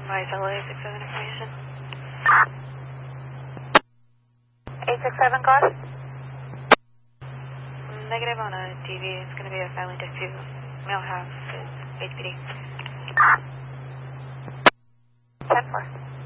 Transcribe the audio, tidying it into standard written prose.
Vice LA 67 information. 867 car? Negative on a TV. It's going to be a family dispute. Male house is HPD. 10-4.